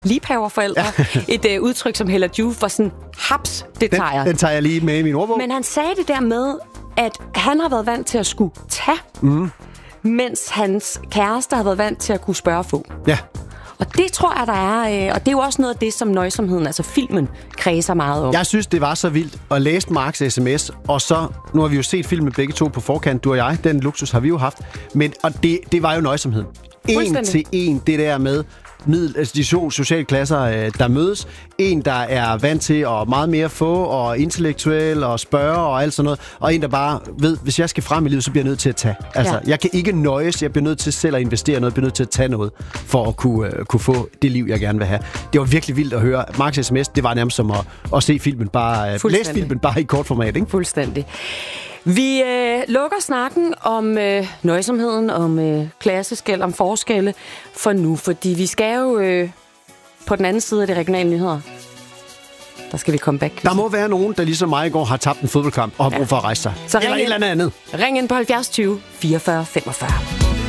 liebhaverforældre. Et udtryk, som Hella Joof var sådan, haps, det tager jeg. Den tager jeg lige med i min ordbog. Men han sagde det der med, at han har været vant til at skulle tage, mens hans kæreste har været vant til at kunne spørge og få. Ja. Og det tror jeg, der er, og det er jo også noget af det, som nøjsomheden, altså filmen, kredser meget om. Jeg synes, det var så vildt at læse Marks sms, og så, nu har vi jo set filmen begge to på forkant, du og jeg, den luksus har vi jo haft, men, og det var jo nøjsomheden. En til en, det der med altså de sociale klasser, der mødes. En, der er vant til at meget mere få, og intellektuel, og spørge, og alt sådan noget. Og en, der bare ved, hvis jeg skal frem i livet, så bliver jeg nødt til at tage. Altså, jeg kan ikke nøjes, jeg bliver nødt til selv at investere noget, jeg bliver nødt til at tage noget, for at kunne få det liv, jeg gerne vil have. Det var virkelig vildt at høre. Marks sms, det var nærmest som at se filmen bare, læse filmen bare i kort format, ikke? Fuldstændig. Vi lukker snakken om nøjsomheden, om klasseskel, om forskelle for nu, fordi vi skal jo på den anden side af de regionale nyheder. Der skal vi komme back. Der må være nogen, der ligesom mig i går har tabt en fodboldkamp og har brug for at rejse sig. Så eller et eller andet. Ring ind på 70 20 44 45.